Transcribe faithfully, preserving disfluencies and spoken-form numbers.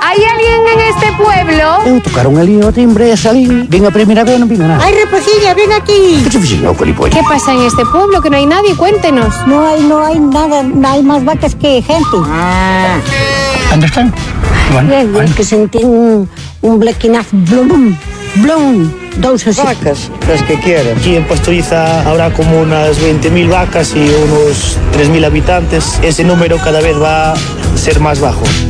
¿Hay alguien en este pueblo? Eu tocaron ali o timbre e salín. Vin a primeira vez e non vin nada. ¡Ay, Reposilla, ven aquí! Que te fixen, colipolla? ¿Qué pasa en este pueblo? Que no hay nadie, cuéntenos. No hay, no hay nada, no hay más vacas que gente. ¿Dónde están? Bueno, Bien, bueno. que sentí un, un blequinazo. Blum, blum, dos así. Vacas, las que quieran. Aquí en Pastoriza habrá como unas veinte mil vacas y unos tres mil habitantes. Ese número cada vez va a ser más bajo.